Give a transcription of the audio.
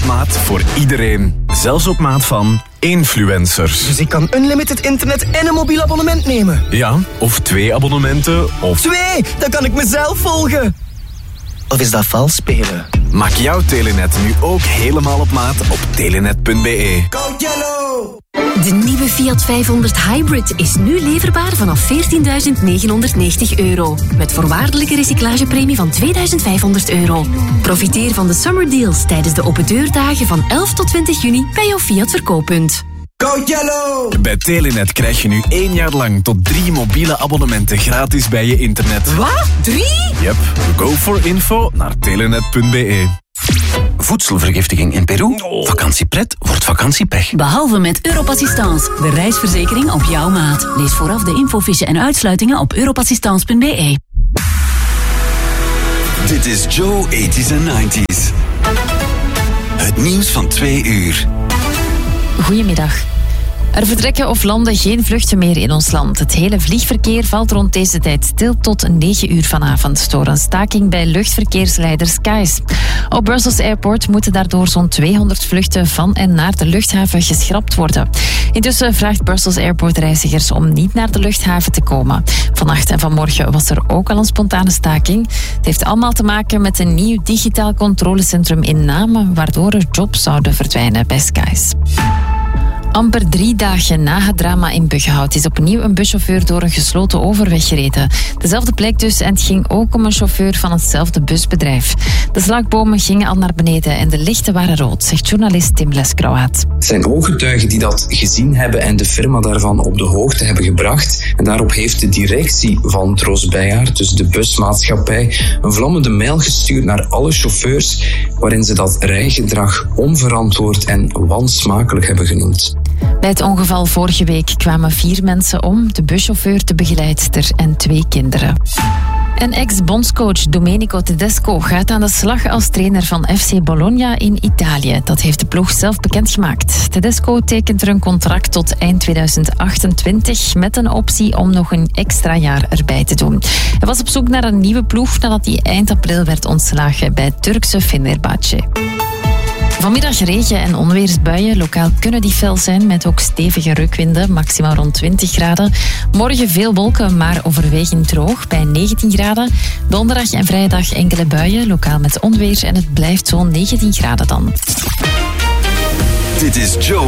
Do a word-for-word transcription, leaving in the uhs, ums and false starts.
op maat voor iedereen. Zelfs op maat van influencers. Dus ik kan unlimited internet en een mobiel abonnement nemen? Ja, of twee abonnementen, of... Twee! Dan kan ik mezelf volgen! Of is dat vals spelen? Maak jouw Telenet nu ook helemaal op maat op telenet punt be. Go Yellow! De nieuwe Fiat vijfhonderd Hybrid is nu leverbaar vanaf veertienduizend negenhonderdnegentig euro. Met voorwaardelijke recyclagepremie van tweeduizend vijfhonderd euro. Profiteer van de summer deals tijdens de opendeurdagen van elf tot twintig juni bij jouw Fiat verkooppunt. Go Yellow! Bij Telenet krijg je nu één jaar lang tot drie mobiele abonnementen gratis bij je internet. Wat? Drie? Yep, go for info naar telenet punt be. Voedselvergiftiging in Peru? Vakantiepret wordt vakantiepech. Behalve met Europassistance, de reisverzekering op jouw maat. Lees vooraf de infofiche en uitsluitingen op europassistance punt be. Dit is Joe tachtiger en negentiger. Het nieuws van twee uur. Goedemiddag. Er vertrekken of landen geen vluchten meer in ons land. Het hele vliegverkeer valt rond deze tijd stil tot negen uur vanavond door een staking bij luchtverkeersleider Skies. Op Brussels Airport moeten daardoor zo'n tweehonderd vluchten van en naar de luchthaven geschrapt worden. Intussen vraagt Brussels Airport reizigers om niet naar de luchthaven te komen. Vannacht en vanmorgen was er ook al een spontane staking. Het heeft allemaal te maken met een nieuw digitaal controlecentrum in Namen, waardoor er jobs zouden verdwijnen bij Skies. Amper drie dagen na het drama in Buggenhout is opnieuw een buschauffeur door een gesloten overweg gereden. Dezelfde plek dus, en het ging ook om een chauffeur van hetzelfde busbedrijf. De slagbomen gingen al naar beneden en de lichten waren rood, zegt journalist Tim Leskrauwaat. Het zijn ooggetuigen die dat gezien hebben en de firma daarvan op de hoogte hebben gebracht. En daarop heeft de directie van Tros Bijhaar, dus de busmaatschappij, een vlammende mail gestuurd naar alle chauffeurs waarin ze dat rijgedrag onverantwoord en wansmakelijk hebben genoemd. Bij het ongeval vorige week kwamen vier mensen om, de buschauffeur, de begeleidster en twee kinderen. En ex-bondscoach Domenico Tedesco gaat aan de slag als trainer van F C Bologna in Italië. Dat heeft de ploeg zelf bekendgemaakt. Tedesco tekent er een contract tot eind tweeduizend achtentwintig met een optie om nog een extra jaar erbij te doen. Hij was op zoek naar een nieuwe ploeg nadat hij eind april werd ontslagen bij Turkse Fenerbahce. Vanmiddag regen- en onweersbuien. Lokaal kunnen die fel zijn met ook stevige rukwinden, maximaal rond twintig graden. Morgen veel wolken, maar overwegend droog bij negentien graden. Donderdag en vrijdag enkele buien, lokaal met onweer, en het blijft zo'n negentien graden dan. Dit is Joe